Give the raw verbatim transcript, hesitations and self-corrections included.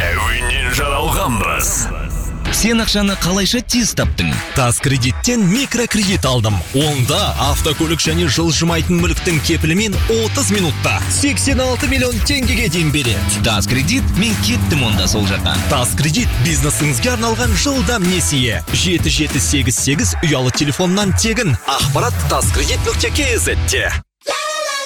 әуеннен жаралғанбыз. Сен ақшаны қалайша тез таптың? Тас кредиттен микрокредит алдым. Онда автокөлік және жылжымайтын мүліктің кепілімен отыз минутта сексен алты миллион теңгеге дейін береді. Тас кредит, мен кеттім онда сол жаққа. Тас кредит бизнесіңізге арналған жылдам несие. жеті жеті сегіз сегіз ұялы телефоннан тегін. Ақпарат таскредит нүкте кз-те.